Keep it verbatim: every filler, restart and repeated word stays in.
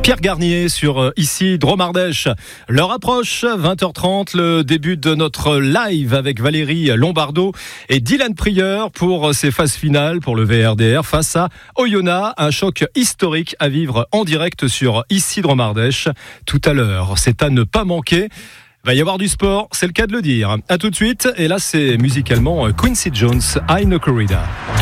Pierre Garnier sur ici Dromardèche. L'heure approche, vingt heures trente, le début de notre live avec Valérie Lombardo et Dylan Prieur pour ces phases finales pour le V R D R face à Oyonnax. Un choc historique à vivre en direct sur ici Dromardèche tout à l'heure. C'est à ne pas manquer. Il va y avoir du sport, c'est le cas de le dire. À tout de suite, et là c'est musicalement Quincy Jones, I Know Corrida.